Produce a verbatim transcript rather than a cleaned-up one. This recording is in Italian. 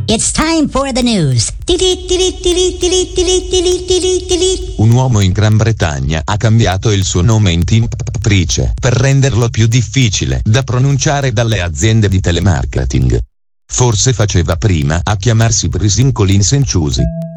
It's time for the news. Un uomo in Gran Bretagna ha cambiato il suo nome in Tim Patrice per renderlo più difficile da pronunciare dalle aziende di telemarketing. Forse faceva prima a chiamarsi Brisin Collins and Choosy.